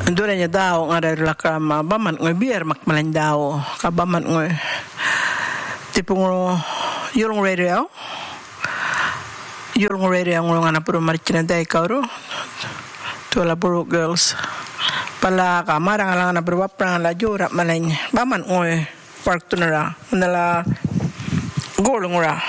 Duranya daw nga rin lakama baman ngoy bier makmalan daw kabaman ngoy tipong yulong radio nga na puro marikina day kauro tuwala puro girls pala kamara nga lang na puro wapra nga la jura malay baman ngoy park to nara nala golong ra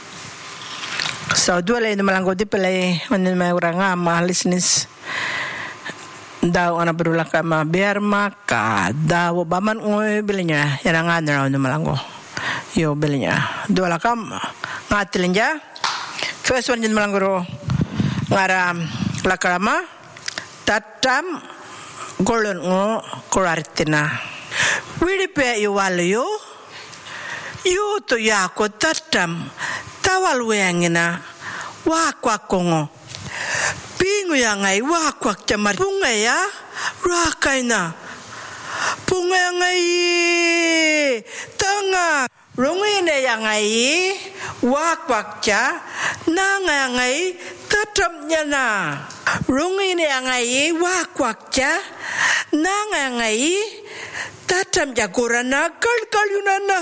so duwala yun malang ko di palay ano may ura nga mahalisnis daw ana berula ka biar maka daw baman ngoy bilinya yan nga na raw malango yo bilinya dola kam ngatilin ja first one din malango ngara lakrama tatam golon ngo korartina wiri pe yo walyo yo to yako tatam tawal wengina wa kwa kongo pingu yang ngai wa kwak chamar punga ya rakaina punga yang ngai tanga rongine yang ngai wa kwak cha nanga yang ngai tatam nyana rongine yang ngai wa kwak cha nanga yang ngai tatam jakurana kal yunana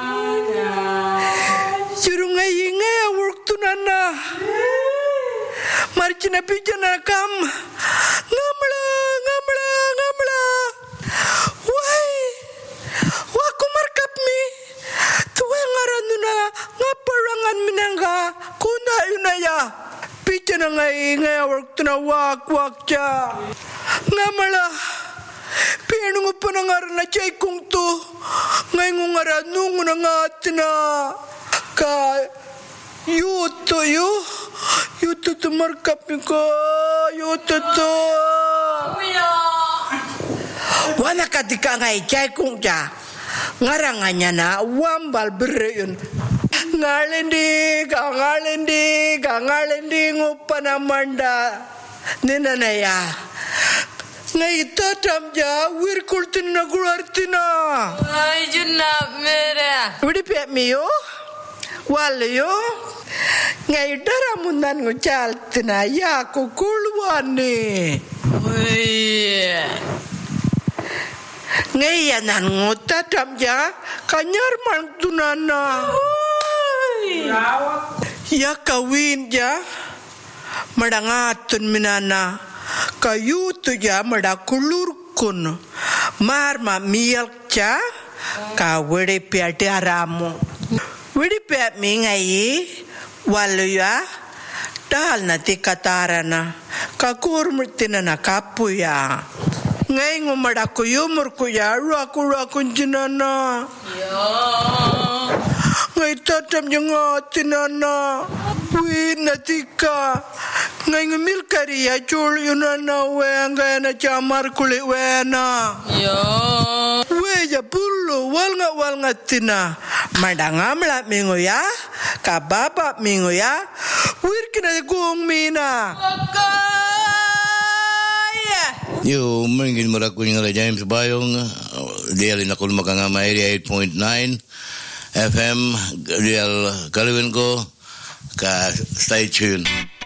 jurungai ngai work tunana marchina pijana kam ngamla wai waku markap mi tuwe ngaranuna ngaparangan minanga kuna yunaya pijana ngai worktuna wak cha ngamla penungu panangarana chay kungtu ngai ngungara nunguna ngatina ka yuto tu markapiko yuto tu wana katika ngai chay kungja ngaranganya na wambal bereyun ngalendi ngupana manda ninanaya ngai tatam ja wirkultina gulartina ay junna mere widi pe miyo walayo ngai daramundan ngucal tina ya kukulwane ngai yanan ngutatam ja kanyar mantunana ya kawin ja madangatun minana kayutu ja madakulurkun marma miyak ja ka wede piate aramu wede piat mingai waluya dal na tikatarana kakur murtina na kapuya ngai ngumada kuyumur kuya raku jinana ngai tatam jangatinana winatika ngai ngumil kariya chul yunana wenga na chamar kulit wena weja pulu walnga tina madangamla mingoya kababa mingoya wirkina gong mina yo mungkin merakunya ngala James Bayong dia lina kul makangama area 8.9 FM real Kalwenko ka stay tuned.